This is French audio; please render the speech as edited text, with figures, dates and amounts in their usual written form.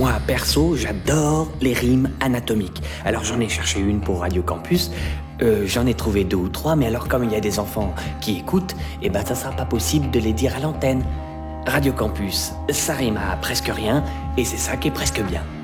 Moi, perso, j'adore les rimes anatomiques. Alors j'en ai cherché une pour Radio Campus, j'en ai trouvé 2 ou 3, mais alors comme il y a des enfants qui écoutent, eh ben ça sera pas possible de les dire à l'antenne. Radio Campus, ça rime à presque rien, et c'est ça qui est presque bien.